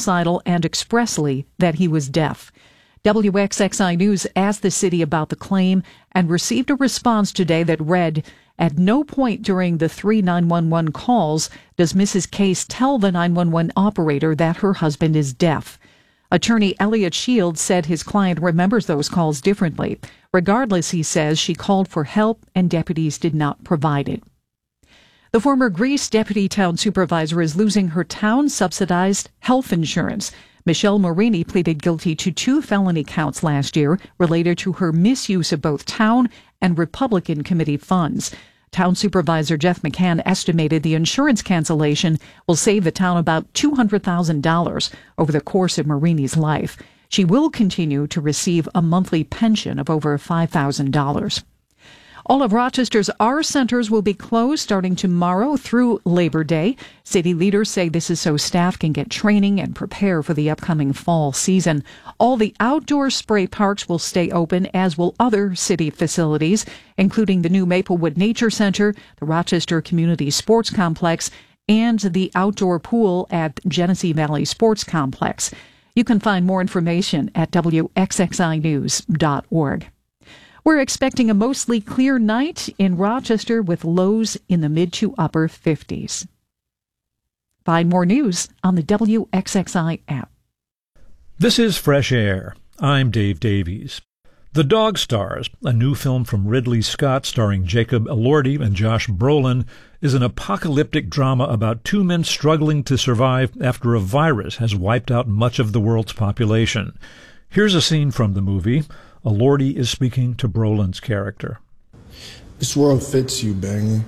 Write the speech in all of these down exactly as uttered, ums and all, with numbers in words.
homicidal and expressly that he was deaf. W X X I News asked the city about the claim and received a response today that read, "At no point during the three nine one one calls does Missus Case tell the nine one one operator that her husband is deaf." Attorney Elliot Shields said his client remembers those calls differently. Regardless, he says, she called for help and deputies did not provide it. The former Greece deputy town supervisor is losing her town-subsidized health insurance. Michelle Marini pleaded guilty to two felony counts last year related to her misuse of both town and Republican committee funds. Town Supervisor Jeff McCann estimated the insurance cancellation will save the town about two hundred thousand dollars over the course of Marini's life. She will continue to receive a monthly pension of over five thousand dollars. All of Rochester's R centers will be closed starting tomorrow through Labor Day. City leaders say this is so staff can get training and prepare for the upcoming fall season. All the outdoor spray parks will stay open, as will other city facilities, including the new Maplewood Nature Center, the Rochester Community Sports Complex, and the outdoor pool at Genesee Valley Sports Complex. You can find more information at W X X I news dot org. We're expecting a mostly clear night in Rochester with lows in the mid to upper fifties. Find more news on the W X X I app. This is Fresh Air. I'm Dave Davies. The Dog Stars, a new film from Ridley Scott starring Jacob Elordi and Josh Brolin, is an apocalyptic drama about two men struggling to survive after a virus has wiped out much of the world's population. Here's a scene from the movie. Elordi is speaking to Brolin's character. This world fits you, Banger.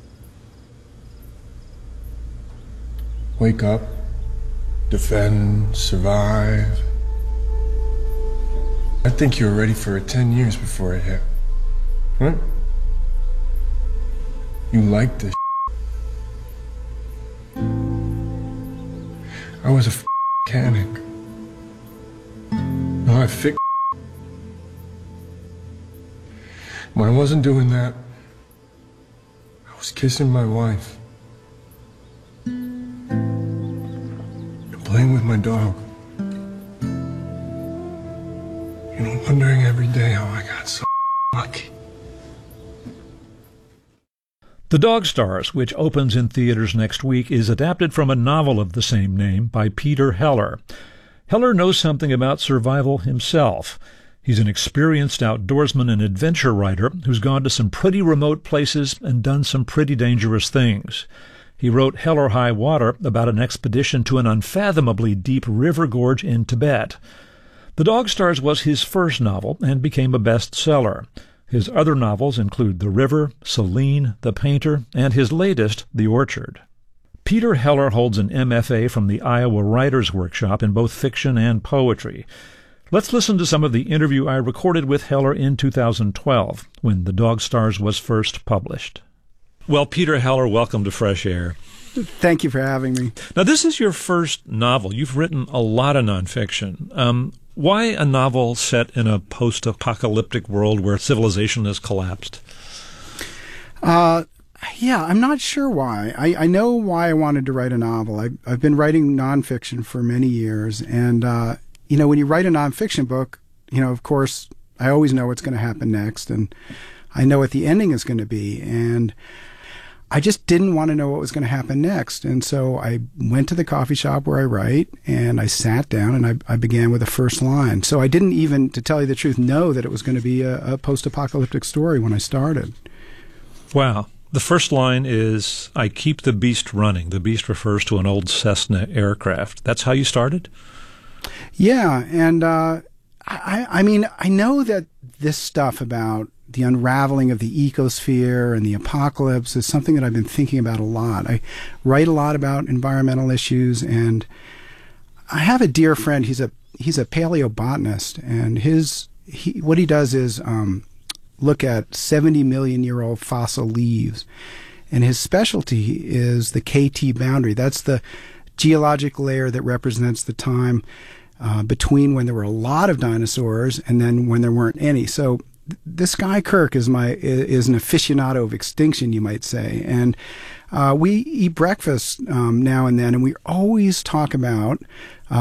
Wake up, defend, survive. I think you were ready for it ten years before it hit. What? You like this I was a mechanic. No, I fixed. When I wasn't doing that, I was kissing my wife and playing with my dog. You know, wondering every day how I got so lucky. The Dog Stars, which opens in theaters next week, is adapted from a novel of the same name by Peter Heller. Heller knows something about survival himself. He's an experienced outdoorsman and adventure writer who's gone to some pretty remote places and done some pretty dangerous things. He wrote Hell or High Water about an expedition to an unfathomably deep river gorge in Tibet. The Dog Stars was his first novel and became a bestseller. His other novels include The River, Celine, The Painter, and his latest, The Orchard. Peter Heller holds an M F A from the Iowa Writers Workshop in both fiction and poetry. Let's listen to some of the interview I recorded with Heller in two thousand twelve, when The Dog Stars was first published. Well, Peter Heller, welcome to Fresh Air. Thank you for having me. Now, this is your first novel. You've written a lot of nonfiction. Um, why a novel set in a post-apocalyptic world where civilization has collapsed? Uh, yeah, I'm not sure why. I, I know why I wanted to write a novel. I, I've been writing nonfiction for many years, and uh, you know, when you write a nonfiction book, you know, of course, I always know what's going to happen next, and I know what the ending is going to be, and I just didn't want to know what was going to happen next. And so I went to the coffee shop where I write, and I sat down, and I, I began with the first line. So I didn't even, to tell you the truth, know that it was going to be a, a post-apocalyptic story when I started. Wow. The first line is, I keep the beast running. The beast refers to an old Cessna aircraft. That's how you started? Yeah, and uh, I, I mean, I know that this stuff about the unraveling of the ecosphere and the apocalypse is something that I've been thinking about a lot. I write a lot about environmental issues, and I have a dear friend. He's a he's a paleobotanist, and his he, what he does is um, look at seventy million year old fossil leaves, and his specialty is the K T boundary. That's the geologic layer that represents the time uh, between when there were a lot of dinosaurs and then when there weren't any. So this guy Kirk is my is an aficionado of extinction, you might say, and uh, we eat breakfast um, now and then, and we always talk about